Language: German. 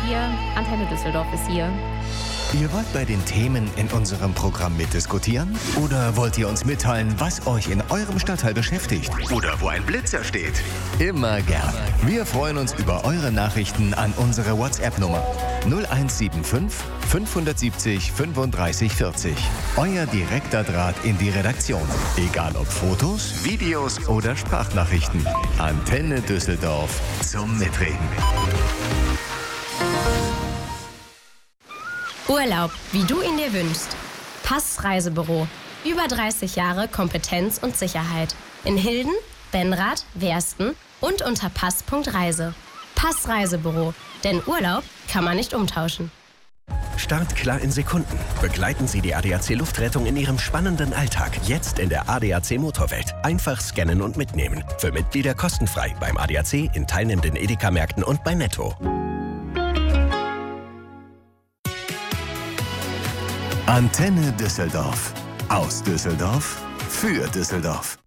hier. Antenne Düsseldorf ist hier. Ihr wollt bei den Themen in unserem Programm mitdiskutieren? Oder wollt ihr uns mitteilen, was euch in eurem Stadtteil beschäftigt? Oder wo ein Blitzer steht? Immer gern. Wir freuen uns über eure Nachrichten an unsere WhatsApp-Nummer 0175 570 35 40. Euer direkter Draht in die Redaktion. Egal ob Fotos, Videos oder Sprachnachrichten. Antenne Düsseldorf zum Mitreden. Urlaub, wie du ihn dir wünschst. Pass Reisebüro. Über 30 Jahre Kompetenz und Sicherheit. In Hilden, Benrath, Wersten und unter pass.reise. Pass Reisebüro. Denn Urlaub kann man nicht umtauschen. Startklar in Sekunden. Begleiten Sie die ADAC Luftrettung in Ihrem spannenden Alltag. Jetzt in der ADAC Motorwelt. Einfach scannen und mitnehmen. Für Mitglieder kostenfrei beim ADAC, in teilnehmenden Edeka-Märkten und bei Netto. Antenne Düsseldorf. Aus Düsseldorf für Düsseldorf.